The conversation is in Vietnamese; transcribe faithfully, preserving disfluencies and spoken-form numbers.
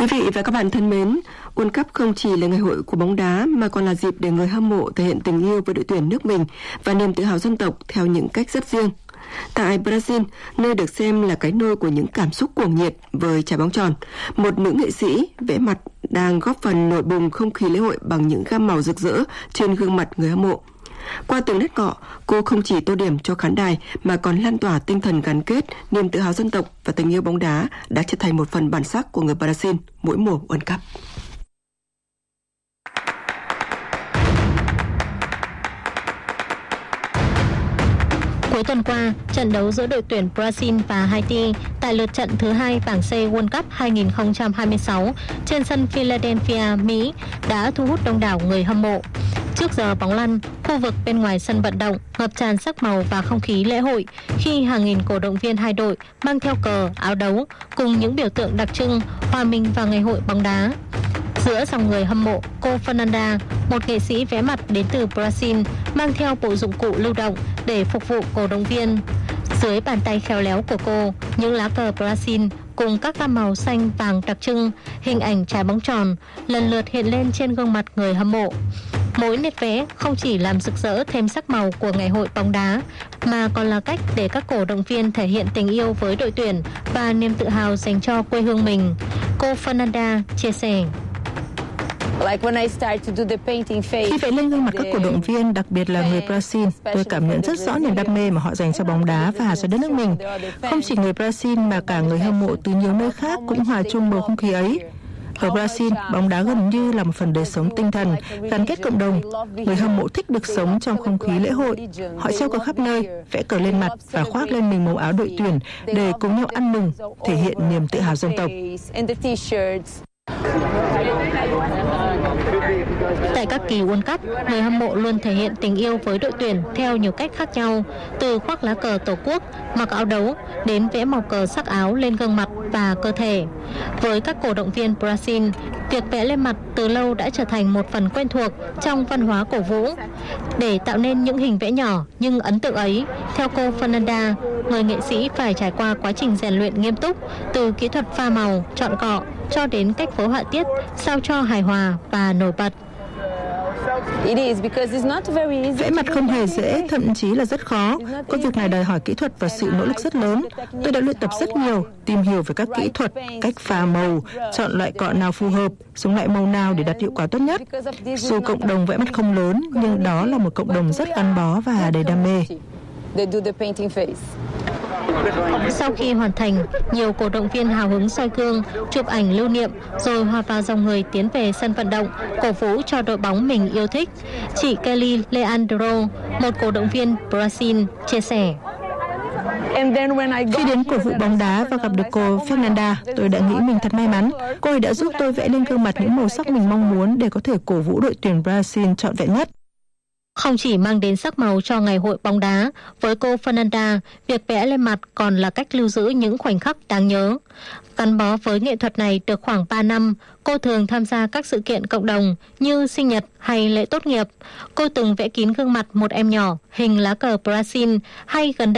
Quý vị và các bạn thân mến, World Cup không chỉ là ngày hội của bóng đá mà còn là dịp để người hâm mộ thể hiện tình yêu với đội tuyển nước mình và niềm tự hào dân tộc theo những cách rất riêng. Tại Brazil, nơi được xem là cái nôi của những cảm xúc cuồng nhiệt với trái bóng tròn, một nữ nghệ sĩ vẽ mặt đang góp phần nổi bùng không khí lễ hội bằng những gam màu rực rỡ trên gương mặt người hâm mộ. Qua từng nét cọ, cô không chỉ tô điểm cho khán đài mà còn lan tỏa tinh thần gắn kết, niềm tự hào dân tộc và tình yêu bóng đá đã trở thành một phần bản sắc của người Brazil mỗi mùa World Cup. Cuối tuần qua, trận đấu giữa đội tuyển Brazil và Haiti tại lượt trận thứ hai bảng C World Cup hai không hai sáu trên sân Philadelphia, Mỹ đã thu hút đông đảo người hâm mộ. Trước giờ bóng lăn, khu vực bên ngoài sân vận động ngập tràn sắc màu và không khí lễ hội khi hàng nghìn cổ động viên hai đội mang theo cờ, áo đấu cùng những biểu tượng đặc trưng hòa mình vào ngày hội bóng đá. Giữa dòng người hâm mộ, cô Fernanda, một nghệ sĩ vẽ mặt đến từ Brazil, mang theo bộ dụng cụ lưu động để phục vụ cổ động viên. Dưới bàn tay khéo léo của cô, những lá cờ Brazil cùng các gam màu xanh vàng đặc trưng, hình ảnh trái bóng tròn lần lượt hiện lên trên gương mặt người hâm mộ. Mỗi nét vẽ không chỉ làm rực rỡ thêm sắc màu của ngày hội bóng đá, mà còn là cách để các cổ động viên thể hiện tình yêu với đội tuyển và niềm tự hào dành cho quê hương mình. Cô Fernanda chia sẻ. Khi vẽ lên gương mặt các cổ động viên, đặc biệt là người Brazil, tôi cảm nhận rất rõ niềm đam mê mà họ dành cho bóng đá và cho đất nước mình. Không chỉ người Brazil mà cả người hâm mộ từ nhiều nơi khác cũng hòa chung bầu không khí ấy. Ở Brazil, bóng đá gần như là một phần đời sống tinh thần, gắn kết cộng đồng. Người hâm mộ thích được sống trong không khí lễ hội. Họ treo cờ khắp nơi, vẽ cờ lên mặt và khoác lên mình màu áo đội tuyển để cùng nhau ăn mừng, thể hiện niềm tự hào dân tộc. Tại các kỳ World Cup, người hâm mộ luôn thể hiện tình yêu với đội tuyển theo nhiều cách khác nhau, từ khoác lá cờ tổ quốc, mặc áo đấu đến vẽ màu cờ sắc áo lên gương mặt và cơ thể. Với các cổ động viên Brazil, việc vẽ lên mặt từ lâu đã trở thành một phần quen thuộc trong văn hóa cổ vũ. Để tạo nên những hình vẽ nhỏ nhưng ấn tượng ấy, theo cô Fernanda, người nghệ sĩ phải trải qua quá trình rèn luyện nghiêm túc, từ kỹ thuật pha màu, chọn cọ cho đến cách phối họa tiết sao cho hài hòa và nổi bật. Vẽ mặt không hề dễ, thậm chí là rất khó. Công việc này đòi hỏi kỹ thuật và sự nỗ lực rất lớn. Tôi đã luyện tập rất nhiều, tìm hiểu về các kỹ thuật, cách pha màu, chọn loại cọ nào phù hợp, dùng loại màu nào để đạt hiệu quả tốt nhất. Dù cộng đồng vẽ mặt không lớn, nhưng đó là một cộng đồng rất gắn bó và đầy đam mê. Sau khi hoàn thành, nhiều cổ động viên hào hứng soi gương, chụp ảnh lưu niệm, rồi hòa vào dòng người tiến về sân vận động, cổ vũ cho đội bóng mình yêu thích. Chị Kelly Leandro, một cổ động viên Brazil, chia sẻ. Khi đến cổ vũ bóng đá và gặp được cô Fernanda, tôi đã nghĩ mình thật may mắn. Cô ấy đã giúp tôi vẽ lên gương mặt những màu sắc mình mong muốn để có thể cổ vũ đội tuyển Brazil trọn vẹn nhất. Không chỉ mang đến sắc màu cho ngày hội bóng đá, với cô Fernanda, việc vẽ lên mặt còn là cách lưu giữ những khoảnh khắc đáng nhớ. Gắn bó với nghệ thuật này được khoảng ba năm, cô thường tham gia các sự kiện cộng đồng như sinh nhật hay lễ tốt nghiệp. Cô từng vẽ kín gương mặt một em nhỏ, hình lá cờ Brazil, hay gần đây